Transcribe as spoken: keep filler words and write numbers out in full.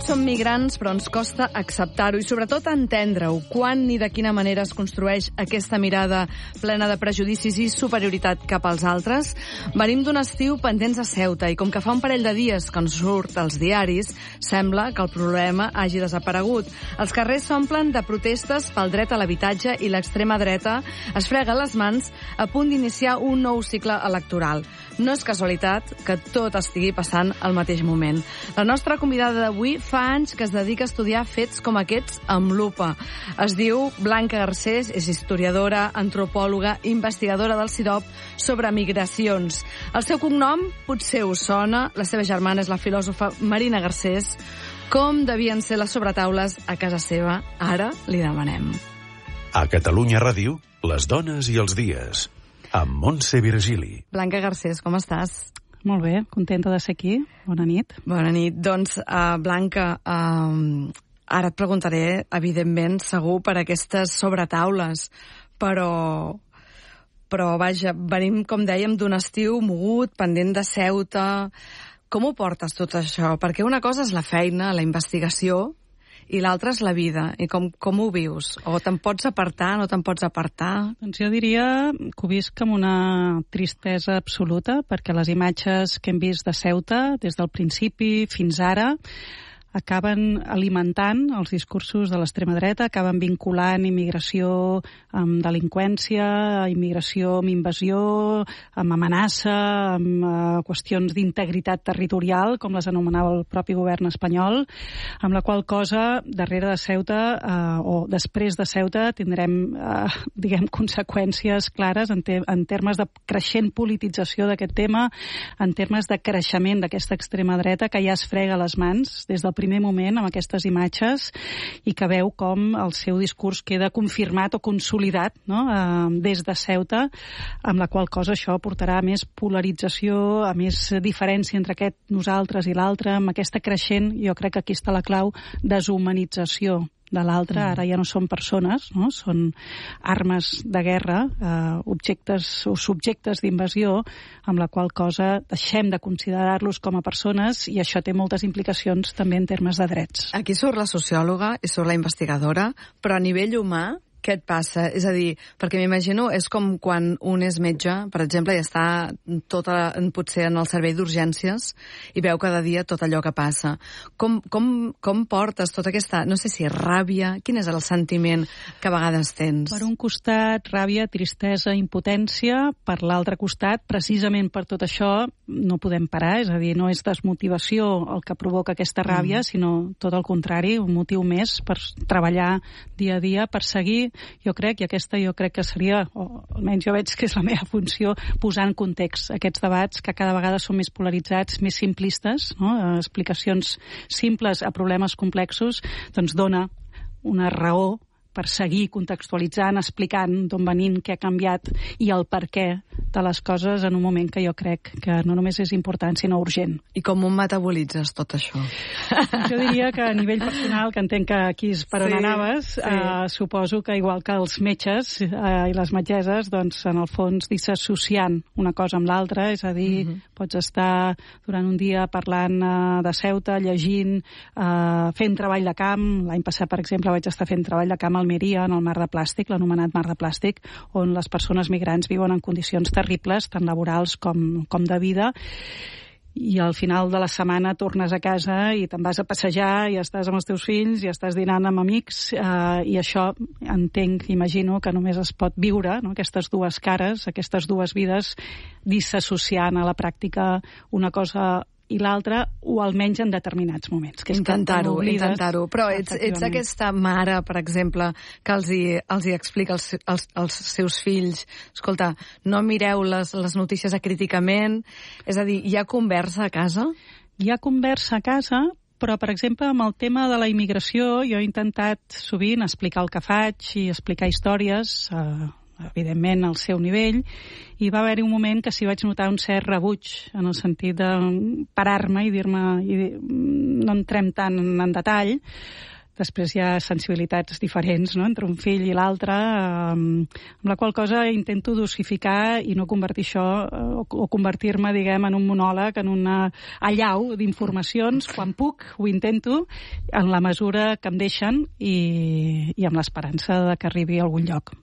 Tots som migrants, però ens costa acceptar-ho i sobretot entendre-ho. Quan i de quina manera es construeix aquesta mirada plena de prejudicis i superioritat cap als altres? Venim d'un estiu pendents a Ceuta i com que fa un parell de dies que ens surt als diaris, sembla que el problema hagi desaparegut. Els carrers s'omplen de protestes pel dret a l'habitatge i l'extrema dreta es frega les mans a punt d'iniciar un nou cicle electoral. No és casualitat que tot estigui passant al mateix moment. La nostra convidada d'avui fa anys que es dedica a estudiar fets com aquests amb lupa. Es diu Blanca Garcés, és historiadora, antropòloga, investigadora del C I D O P sobre migracions. El seu cognom potser us sona, la seva germana és la filòsofa Marina Garcés. Com devien ser les sobretaules a casa seva? Ara li demanem. A Catalunya Ràdio, les dones i els dies, amb Montse Virgili. Blanca Garcés, com estàs? Molt bé, contenta de ser aquí. Bona nit. Bona nit. Doncs, uh, Blanca, uh, ara et preguntaré, evidentment, segur per aquestes sobretaules, però, però vaja, venim, com dèiem, d'un estiu mogut, pendent de Ceuta. Com ho portes tot això? Perquè una cosa és la feina, la investigació, i l'altra és la vida. I com, com ho vius? O te'n pots apartar, no te'n pots apartar? Doncs jo diria que ho visc amb una tristesa absoluta, perquè les imatges que hem vist de Ceuta, des del principi fins ara, acaben alimentant els discursos de l'extrema dreta, acaben vinculant immigració amb delinqüència, immigració amb invasió, amb amenaça, amb uh, qüestions d'integritat territorial, com les anomenava el propi govern espanyol, amb la qual cosa, darrere de Ceuta, uh, o després de Ceuta, tindrem, uh, diguem, conseqüències clares en, te en termes de creixent politització d'aquest tema, en termes de creixement d'aquesta extrema dreta que ja es frega les mans des del primer moment amb aquestes imatges i que veu com el seu discurs queda confirmat o consolidat, no? eh, des de Ceuta, amb la qual cosa això portarà a més polarització, a més diferència entre aquest nosaltres i l'altre, amb aquesta creixent, jo crec que aquí està la clau, deshumanització de l'altre. Ara ja no són persones, no? Són armes de guerra, eh, objectes o subjectes d'invasió, amb la qual cosa deixem de considerar-los com a persones i això té moltes implicacions també en termes de drets. Aquí surt la sociòloga i surt la investigadora, però a nivell humà, què et passa? És a dir, perquè m'imagino, és com quan un és metge, per exemple, i està tota, potser en el servei d'urgències i veu cada dia tot allò que passa. Com, com, com portes tota aquesta, no sé si és ràbia, quin és el sentiment que a vegades tens? Per un costat, ràbia, tristesa, impotència. Per l'altre costat, precisament per tot això, no podem parar, és a dir, no és desmotivació el que provoca aquesta ràbia, mm. sinó tot el contrari, un motiu més per treballar dia a dia, per seguir. Jo crec, i aquesta jo crec que seria, o almenys jo veig que és la meva funció, posar en context aquests debats que cada vegada són més polaritzats, més simplistes, no? Explicacions simples a problemes complexos, doncs dona una raó per seguir contextualitzant, explicant d'on venim, què ha canviat i el per què de les coses en un moment que jo crec que no només és important, sinó urgent. I com ho metabolitzes, tot això? Jo diria que a nivell personal, que entenc que aquí és per on sí, anaves, sí. eh, suposo que igual que els metges eh, i les metgesses, doncs en el fons disassociant una cosa amb l'altra, és a dir, uh-huh. pots estar durant un dia parlant eh, de Ceuta, llegint, eh, fent treball de camp. L'any passat, per exemple, vaig estar fent treball de camp a Almeria, en el mar de plàstic, l'anomenat mar de plàstic, on les persones migrants viuen en condicions terribles, tant laborals com, com de vida, i al final de la setmana tornes a casa i te'n vas a passejar i estàs amb els teus fills i estàs dinant amb amics, eh, i això entenc, imagino, que només es pot viure, no? Aquestes dues cares, aquestes dues vides, disassociant a la pràctica una cosa i l'altra, o almenys en determinats moments. Intentar-ho, intentar-ho. Però ets, ets aquesta mare, per exemple, que els hi, els hi explica als, als, als seus fills, escolta, no mireu les, les notícies acríticament, és a dir, hi ha conversa a casa? Hi ha conversa a casa, però, per exemple, amb el tema de la immigració, jo he intentat sovint explicar el que faig i explicar històries, eh, evidentment al seu nivell, i va haver-hi un moment que s'hi vaig notar un cert rebuig, en el sentit de parar-me i dir-me, i dir, no entrem tant en detall, després hi ha sensibilitats diferents, no?, entre un fill i l'altre, eh, amb la qual cosa intento dosificar i no convertir això, eh, o, o convertir-me, diguem, en un monòleg, en una allau d'informacions. Quan puc, ho intento, en la mesura que em deixen i, i amb l'esperança de que arribi a algun lloc.